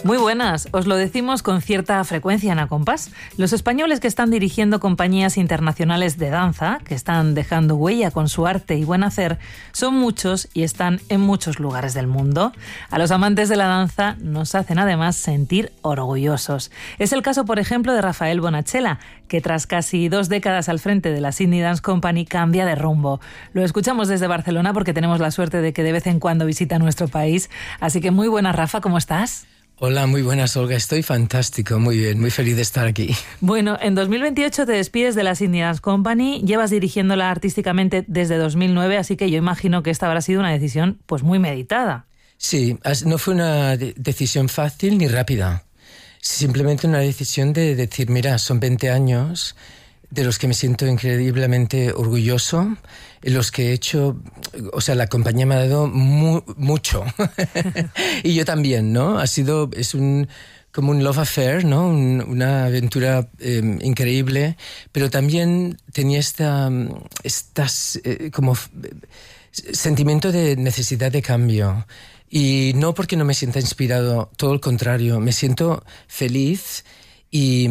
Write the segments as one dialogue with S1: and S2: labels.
S1: Muy buenas, os lo decimos con cierta frecuencia en Acompás. Los españoles que están dirigiendo compañías internacionales de danza, que están dejando huella con su arte y buen hacer, son muchos y están en muchos lugares del mundo. A los amantes de la danza nos hacen además sentir orgullosos. Es el caso, por ejemplo, de Rafael Bonachela, que tras casi 2 décadas al frente de la Sydney Dance Company cambia de rumbo. Lo escuchamos desde Barcelona porque tenemos la suerte de que de vez en cuando visita nuestro país. Así que muy buenas, Rafa, ¿cómo estás?
S2: Hola, muy buenas, Olga. Estoy fantástico, muy bien, muy feliz de estar aquí.
S1: Bueno, en 2028 te despides de la Sydney Dance Company, llevas dirigiéndola artísticamente desde 2009, así que yo imagino que esta habrá sido una decisión pues muy meditada.
S2: Sí, no fue una decisión fácil ni rápida. Simplemente una decisión de decir, mira, son 20 años de los que me siento increíblemente orgulloso, en los que he hecho, o sea, la compañía me ha dado mucho. Y yo también, ¿no? Es como un love affair, ¿no? Una aventura increíble, pero también tenía como sentimiento de necesidad de cambio. Y no porque no me sienta inspirado, todo el contrario, me siento feliz y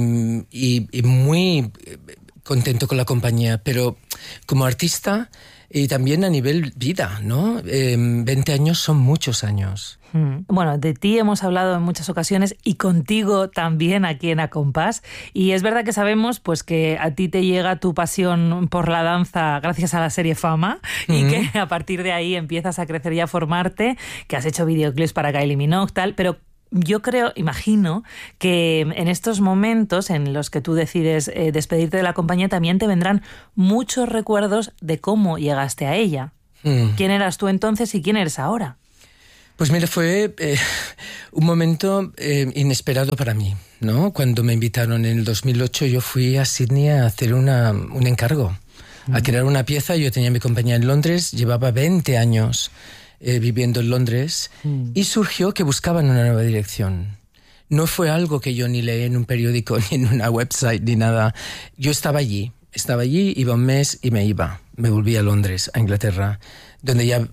S2: muy contento con la compañía, pero como artista y también a nivel vida, ¿no? 20 años son muchos años.
S1: Bueno, de ti hemos hablado en muchas ocasiones y contigo también aquí en Acompás. Y es verdad que sabemos pues que a ti te llega tu pasión por la danza gracias a la serie Fama y que a partir de ahí empiezas a crecer y a formarte, que has hecho videoclips para Kylie Minogue, tal, pero yo imagino que en estos momentos en los que tú decides despedirte de la compañía también te vendrán muchos recuerdos de cómo llegaste a ella. ¿Quién eras tú entonces y quién eres ahora?
S2: Pues mira, fue un momento inesperado para mí, ¿no? Cuando me invitaron en el 2008 yo fui a Sydney a hacer un encargo, a crear una pieza. Yo tenía mi compañía en Londres, llevaba 20 años viviendo en Londres y surgió que buscaban una nueva dirección. No fue algo que yo ni leí en un periódico ni en una website ni nada. Yo estaba allí, iba un mes y me iba. Me volví a Londres, a Inglaterra, donde ya...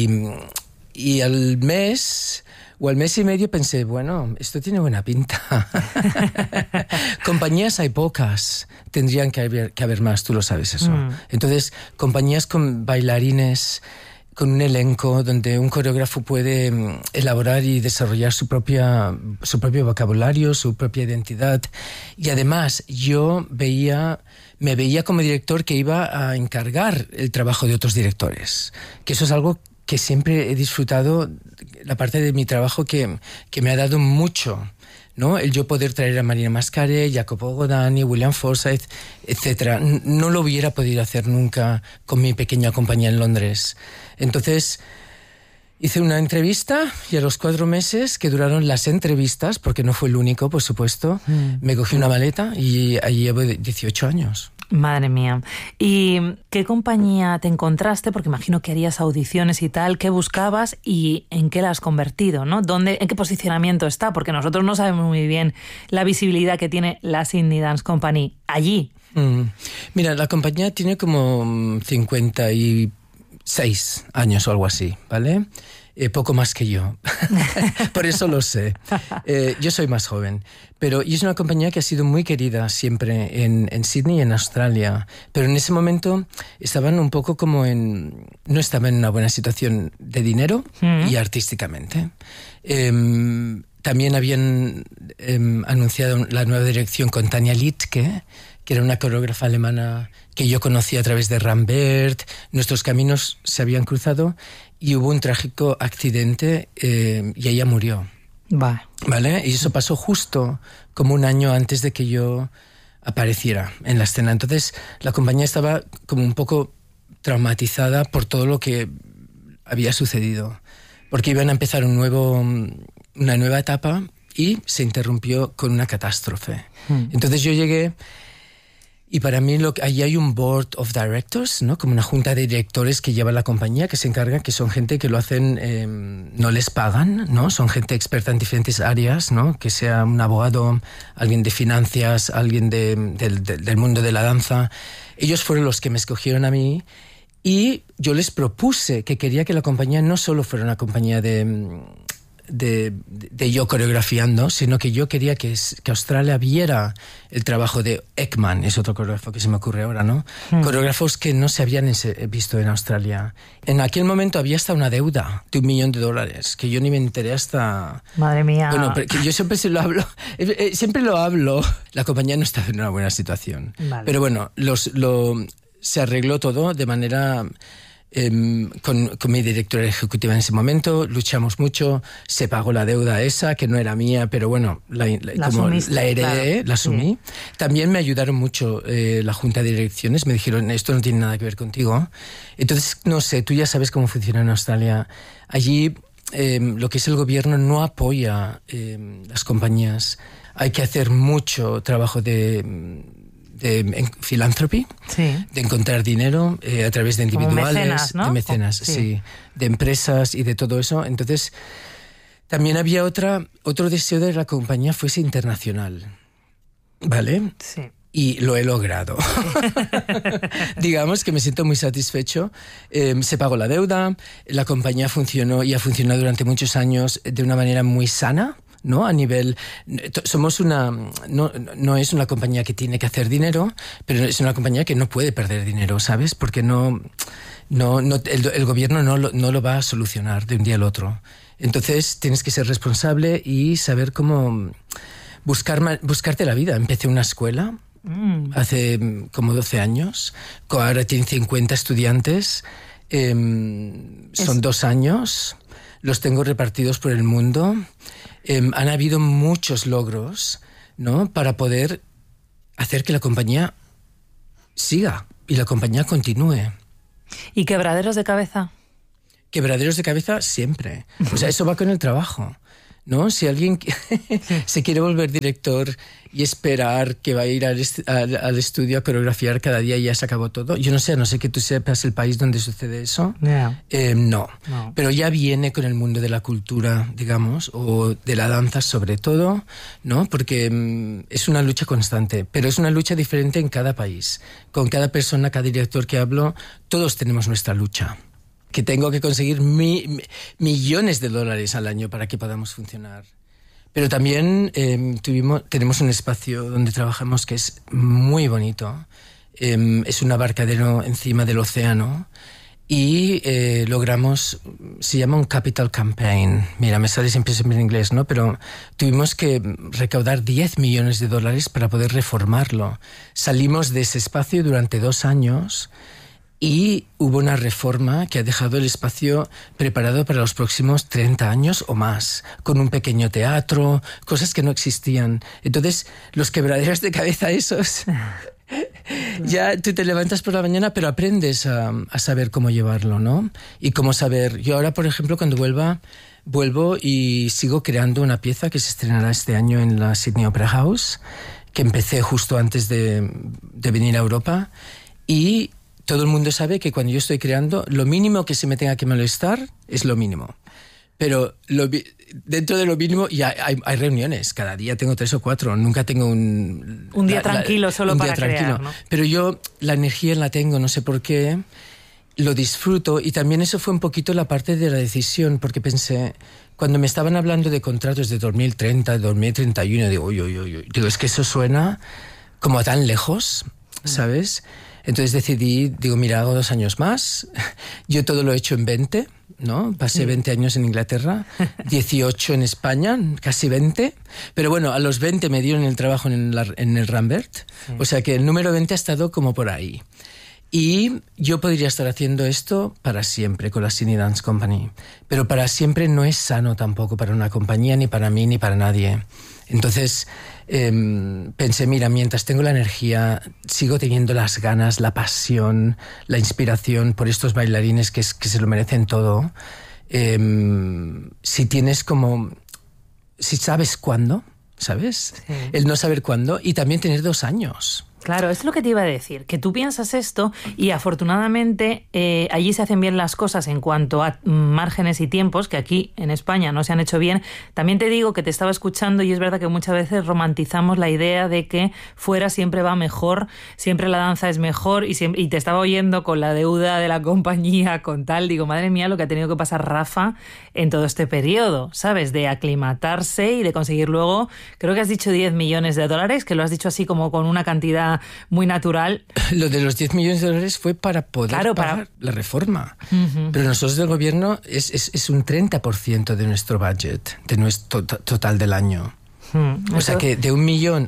S2: Y al mes o al mes y medio pensé, bueno, esto tiene buena pinta. Compañías hay pocas, tendrían que haber más, tú lo sabes eso. Entonces, compañías con bailarines, con un elenco donde un coreógrafo puede elaborar y desarrollar su propio vocabulario, su propia identidad. Y además yo me veía como director que iba a encargar el trabajo de otros directores, que eso es algo que siempre he disfrutado, la parte de mi trabajo que me ha dado mucho, ¿no? El yo poder traer a Marina Mascare, Jacopo Godani, William Forsythe, etc. No lo hubiera podido hacer nunca con mi pequeña compañía en Londres. Entonces hice una entrevista y a los 4 meses que duraron las entrevistas, porque no fue el único, por supuesto, me cogí una maleta y allí llevo 18 años.
S1: Madre mía. ¿Y qué compañía te encontraste? Porque imagino que harías audiciones y tal. ¿Qué buscabas y en qué la has convertido, ¿no? ¿En qué posicionamiento está? Porque nosotros no sabemos muy bien la visibilidad que tiene la Sydney Dance Company allí.
S2: Mira, la compañía tiene como 56 años o algo así, ¿vale? Poco más que yo. Por eso lo sé. Yo soy más joven. Y es una compañía que ha sido muy querida siempre en Sydney y en Australia. Pero en ese momento estaban un poco como no estaban en una buena situación de dinero y artísticamente. También habían anunciado la nueva dirección con Tanja Littke, que era una coreógrafa alemana que yo conocí a través de Rambert. Nuestros caminos se habían cruzado y hubo un trágico accidente y ella murió. ¿Vale? Y eso pasó justo como un año antes de que yo apareciera en la escena. Entonces la compañía estaba como un poco traumatizada por todo lo que había sucedido, porque iban a empezar una nueva etapa y se interrumpió con una catástrofe. Entonces yo llegué. Y para mí ahí hay un board of directors, ¿no? Como una junta de directores que lleva la compañía, que se encarga, que son gente que lo hacen, no les pagan, ¿no? Son gente experta en diferentes áreas, ¿no? Que sea un abogado, alguien de finanzas, alguien del mundo de la danza. Ellos fueron los que me escogieron a mí y yo les propuse que quería que la compañía no solo fuera una compañía de yo coreografiando, sino que yo quería que Australia viera el trabajo de Ekman, es otro coreógrafo que se me ocurre ahora, ¿no? Coreógrafos que no se habían visto en Australia. En aquel momento había hasta una deuda de $1 millón, que yo ni me enteré hasta...
S1: Madre mía.
S2: Bueno, que yo siempre siempre lo hablo. La compañía no estaba en una buena situación.
S1: Vale.
S2: Pero bueno, se arregló todo de manera... con mi directora ejecutiva en ese momento, luchamos mucho, se pagó la deuda esa, que no era mía, pero bueno, como la heredé, claro, la asumí. Sí. También me ayudaron mucho la junta de direcciones, me dijeron, esto no tiene nada que ver contigo. Entonces, no sé, tú ya sabes cómo funciona en Australia. Allí lo que es el gobierno no apoya las compañías. Hay que hacer mucho trabajo de philanthropy, sí, de encontrar dinero a través de individuales, mecenas, ¿no? De mecenas, sí, de empresas y de todo eso. Entonces, también había otro deseo de que la compañía fuese internacional, ¿vale?
S1: Sí.
S2: Y lo he logrado. Digamos que me siento muy satisfecho. Se pagó la deuda, la compañía funcionó y ha funcionado durante muchos años de una manera muy sana, ¿no? A nivel, somos no es una compañía que tiene que hacer dinero, pero es una compañía que no puede perder dinero, ¿sabes? Porque el gobierno no lo va a solucionar de un día al otro. Entonces tienes que ser responsable y saber cómo buscarte la vida. Empecé una escuela hace como 12 años, ahora tiene 50 estudiantes, son 2 años, los tengo repartidos por el mundo. Han habido muchos logros, ¿no? Para poder hacer que la compañía siga y la compañía continúe.
S1: ¿Y quebraderos de cabeza?
S2: Quebraderos de cabeza siempre. O sea, eso va con el trabajo, ¿no? Si alguien se quiere volver director y esperar que va a ir al estudio a coreografiar cada día y ya se acabó todo, yo no sé que tú sepas el país donde sucede eso.
S1: Yeah.
S2: No, pero ya viene con el mundo de la cultura, digamos, o de la danza sobre todo, ¿no? Porque es una lucha constante, pero es una lucha diferente en cada país. Con cada persona, cada director que hablo, todos tenemos nuestra lucha. Que tengo que conseguir millones de dólares al año para que podamos funcionar. Pero también tenemos un espacio donde trabajamos que es muy bonito. Es un abarcadero encima del océano y logramos, se llama un capital campaign. Mira, me sale siempre en inglés, ¿no? Pero tuvimos que recaudar $10 millones para poder reformarlo. Salimos de ese espacio durante 2 años. Y hubo una reforma que ha dejado el espacio preparado para los próximos 30 años o más, con un pequeño teatro, cosas que no existían. Entonces, los quebraderos de cabeza esos, ya tú te levantas por la mañana, pero aprendes a saber cómo llevarlo, ¿no? Y cómo saber... Yo ahora, por ejemplo, cuando vuelvo y sigo creando una pieza que se estrenará este año en la Sydney Opera House, que empecé justo antes de venir a Europa, y... Todo el mundo sabe que cuando yo estoy creando, lo mínimo que se me tenga que molestar es lo mínimo. Pero dentro de lo mínimo ya hay reuniones. Cada día tengo 3 o 4. Nunca tengo un
S1: día tranquilo solo para crear, ¿no?
S2: Pero yo la energía la tengo, no sé por qué. Lo disfruto. Y también eso fue un poquito la parte de la decisión. Porque pensé, cuando me estaban hablando de contratos de 2030, 2031, digo, digo, es que eso suena como a tan lejos, ¿sabes? Entonces digo, mira, hago 2 años más. Yo todo lo he hecho en 20, ¿no? Pasé 20 años en Inglaterra, 18 en España, casi 20. Pero bueno, a los 20 me dieron el trabajo en el Rambert. Sí. O sea que el número 20 ha estado como por ahí. Y yo podría estar haciendo esto para siempre con la Sydney Dance Company. Pero para siempre no es sano tampoco para una compañía, ni para mí, ni para nadie. Entonces pensé, mira, mientras tengo la energía, sigo teniendo las ganas, la pasión, la inspiración por estos bailarines que se lo merecen todo. Si sabes cuándo, ¿sabes? Sí. El no saber cuándo y también tener 2 años
S1: Claro, esto es lo que te iba a decir, que tú piensas esto y afortunadamente allí se hacen bien las cosas en cuanto a márgenes y tiempos, que aquí en España no se han hecho bien. También te digo que te estaba escuchando y es verdad que muchas veces romantizamos la idea de que fuera siempre va mejor, siempre la danza es mejor y te estaba oyendo con la deuda de la compañía, con tal, digo, madre mía, lo que ha tenido que pasar Rafa en todo este periodo, ¿sabes? De aclimatarse y de conseguir luego, creo que has dicho 10 millones de dólares, que lo has dicho así como con una cantidad muy natural.
S2: Lo de los 10 millones de dólares fue para poder pagar la reforma. Uh-huh. Pero nosotros del gobierno es un 30% de nuestro budget, de nuestro total del año. Uh-huh. O sea que de 1 millón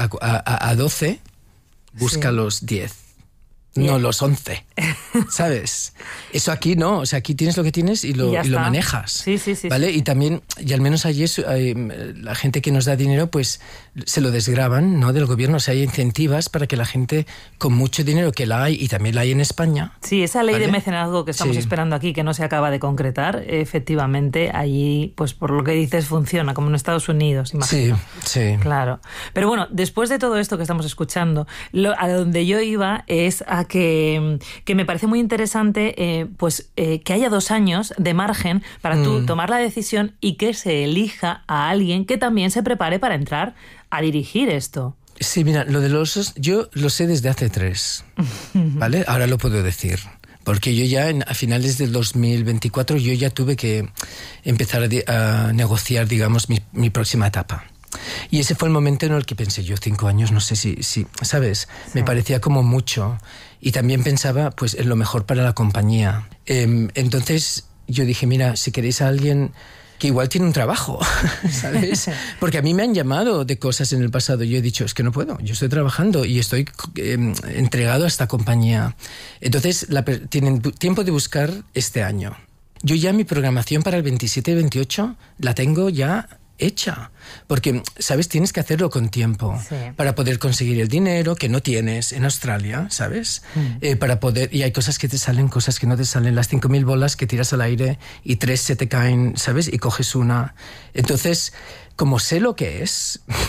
S2: a 12, busca los 10. No, los 11, ¿sabes? Eso aquí no, o sea, aquí tienes lo que tienes y lo manejas.
S1: Sí,
S2: ¿vale?
S1: Sí.
S2: Y también, y al menos allí la gente que nos da dinero, pues se lo desgravan, ¿no? Del gobierno, o sea, hay incentivas para que la gente con mucho dinero, que la hay y también la hay en España.
S1: Sí, esa ley de mecenazgo que estamos esperando aquí, que no se acaba de concretar, efectivamente, allí, pues por lo que dices, funciona, como en Estados Unidos, imagino.
S2: Sí.
S1: Claro. Pero bueno, después de todo esto que estamos escuchando, a donde yo iba es a que me parece muy interesante que haya 2 años de margen para tú tomar la decisión y que se elija a alguien que también se prepare para entrar a dirigir esto.
S2: Sí, mira, lo de los osos, yo lo sé desde hace 3, ¿vale? Ahora lo puedo decir. Porque yo ya a finales del 2024 yo ya tuve que empezar a negociar, digamos, mi próxima etapa. Y ese fue el momento en el que pensé, yo 5 años, no sé si ¿sabes? Sí. Me parecía como mucho. Y también pensaba, pues, en lo mejor para la compañía. Entonces yo dije, mira, si queréis a alguien que igual tiene un trabajo, ¿sabes? Porque a mí me han llamado de cosas en el pasado y yo he dicho, es que no puedo, yo estoy trabajando y estoy entregado a esta compañía. Entonces tienen tiempo de buscar este año. Yo ya mi programación para el 27 y 28 la tengo ya hecha, porque, ¿sabes? Tienes que hacerlo con tiempo para poder conseguir el dinero que no tienes en Australia, ¿sabes? Para poder, y hay cosas que te salen, cosas que no te salen, las 5.000 bolas que tiras al aire y 3 se te caen, ¿sabes? Y coges una. Entonces, como sé lo que es,